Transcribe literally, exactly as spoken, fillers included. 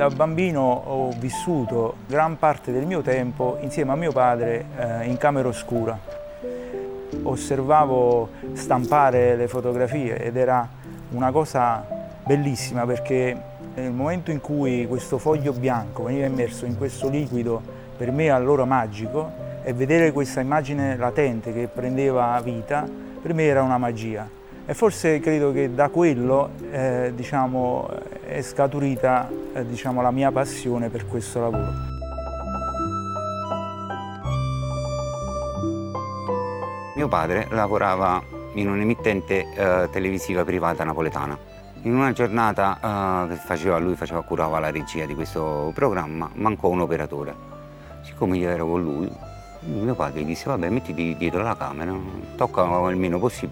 Da bambino ho vissuto gran parte del mio tempo insieme a mio padre eh, in camera oscura. Osservavo stampare le fotografie ed era una cosa bellissima perché nel momento in cui questo foglio bianco veniva immerso in questo liquido per me allora magico e vedere questa immagine latente che prendeva vita per me era una magia. E forse credo che da quello eh, diciamo, è scaturita eh, diciamo, la mia passione per questo lavoro. Mio padre lavorava in un'emittente eh, televisiva privata napoletana. In una giornata eh, che faceva, lui faceva, curava la regia di questo programma, mancò un operatore. Siccome io ero con lui, mio padre gli disse: vabbè, mettiti dietro la camera, tocca il meno possibile